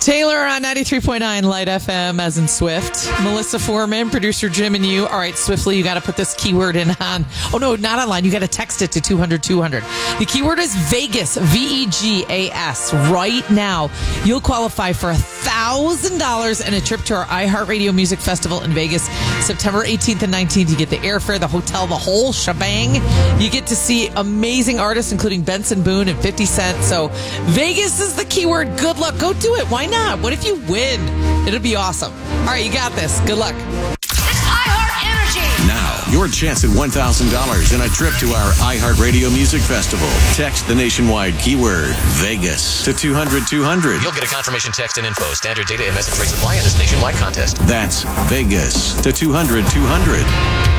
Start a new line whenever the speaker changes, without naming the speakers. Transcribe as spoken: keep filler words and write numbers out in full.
Taylor on ninety-three point nine Light F M, as in Swift. Melissa Foreman, producer Jim and you. All right, swiftly, you got to put this keyword in on. Oh, no, not online. You got to text it to two hundred two hundred. The keyword is Vegas, V E G A S. Right now, you'll qualify for one thousand dollars and a trip to our iHeartRadio Music Festival in Vegas, September eighteenth and nineteenth. You get the airfare, the hotel, the whole shebang. You get to see amazing artists, including Benson Boone and fifty Cent. So Vegas is the keyword. Good luck. Go do it. Why not? What if you win? It'll be awesome. All right, you got this. Good luck.
It's iHeart Energy.
Now, your chance at one thousand dollars and a trip to our iHeartRadio Music Festival. Text the nationwide keyword Vegas to two hundred two hundred.
You'll get a confirmation text and info. Standard data and message rate supply in this nationwide contest.
That's Vegas to two hundred two hundred.